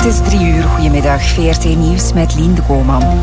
Het is 3:00. Goedemiddag. VRT Nieuws met Lien de Koolman.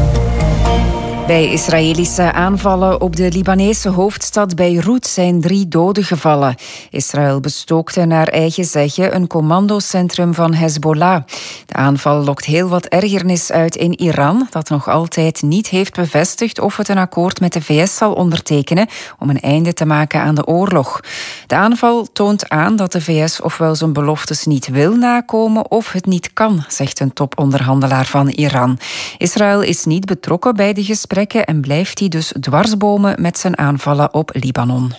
Bij Israëlische aanvallen op de Libanese hoofdstad Beirut zijn 3 doden gevallen. Israël bestookte naar eigen zeggen een commandocentrum van Hezbollah. De aanval lokt heel wat ergernis uit in Iran, dat nog altijd niet heeft bevestigd of het een akkoord met de VS zal ondertekenen om een einde te maken aan de oorlog. De aanval toont aan dat de VS ofwel zijn beloftes niet wil nakomen of het niet kan, zegt een toponderhandelaar van Iran. Israël is niet betrokken bij de gesprekken en blijft hij dus dwarsbomen met zijn aanvallen op Libanon.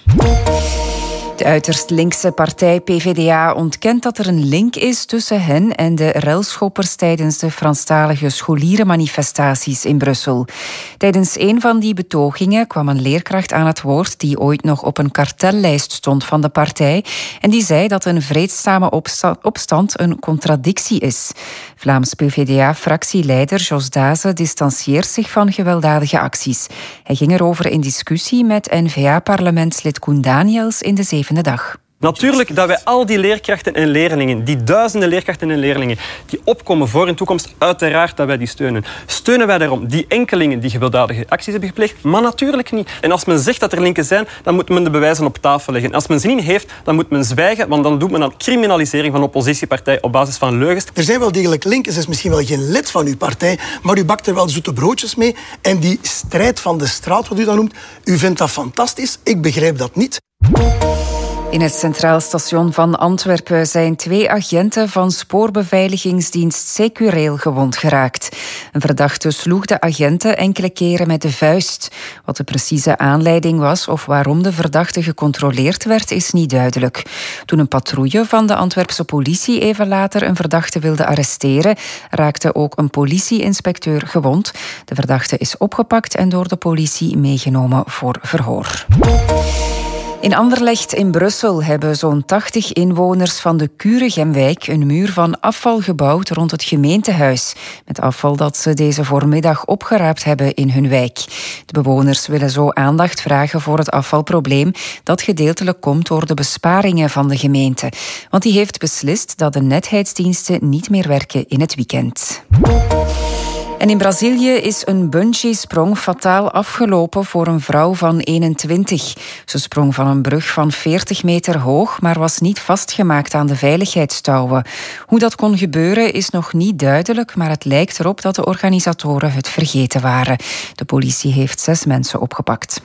De uiterst linkse partij PvdA ontkent dat er een link is tussen hen en de relschoppers tijdens de Franstalige scholierenmanifestaties in Brussel. Tijdens een van die betogingen kwam een leerkracht aan het woord die ooit nog op een kartellijst stond van de partij en die zei dat een vreedzame opstand een contradictie is. Vlaams PvdA-fractieleider Jos Daze distancieert zich van gewelddadige acties. Hij ging erover in discussie met N-VA-parlementslid Koen Daniels in de 7e dag. Natuurlijk dat wij al die leerkrachten en leerlingen, die duizenden leerkrachten en leerlingen die opkomen voor een toekomst, uiteraard dat wij die steunen. Steunen wij daarom die enkelingen die gewelddadige acties hebben gepleegd? Maar natuurlijk niet. En als men zegt dat er linken zijn, dan moet men de bewijzen op tafel leggen. Als men ze niet heeft, dan moet men zwijgen, want dan doet men aan criminalisering van een oppositiepartij op basis van leugens. Er zijn wel degelijk linken, ze is misschien wel geen lid van uw partij, maar u bakt er wel zoete broodjes mee. En die strijd van de straat, wat u dat noemt, u vindt dat fantastisch. Ik begrijp dat niet. In het Centraal Station van Antwerpen zijn 2 agenten van spoorbeveiligingsdienst Secureel gewond geraakt. Een verdachte sloeg de agenten enkele keren met de vuist. Wat de precieze aanleiding was of waarom de verdachte gecontroleerd werd, is niet duidelijk. Toen een patrouille van de Antwerpse politie even later een verdachte wilde arresteren, raakte ook een politieinspecteur gewond. De verdachte is opgepakt en door de politie meegenomen voor verhoor. In Anderlecht in Brussel hebben zo'n 80 inwoners van de Kuregemwijk een muur van afval gebouwd rond het gemeentehuis. Met afval dat ze deze voormiddag opgeraapt hebben in hun wijk. De bewoners willen zo aandacht vragen voor het afvalprobleem dat gedeeltelijk komt door de besparingen van de gemeente. Want die heeft beslist dat de netheidsdiensten niet meer werken in het weekend. En in Brazilië is een bungee-sprong fataal afgelopen voor een vrouw van 21. Ze sprong van een brug van 40 meter hoog, maar was niet vastgemaakt aan de veiligheidstouwen. Hoe dat kon gebeuren is nog niet duidelijk, maar het lijkt erop dat de organisatoren het vergeten waren. De politie heeft 6 mensen opgepakt.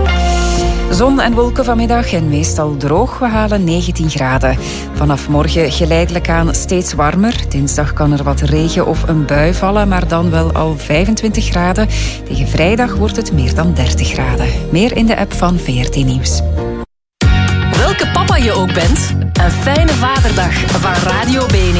Zon en wolken vanmiddag en meestal droog. We halen 19 graden. Vanaf morgen geleidelijk aan steeds warmer. Dinsdag kan er wat regen of een bui vallen, maar dan wel al 25 graden. Tegen vrijdag wordt het meer dan 30 graden. Meer in de app van VRT Nieuws. Welke papa je ook bent, een fijne vaderdag van Radio Bene.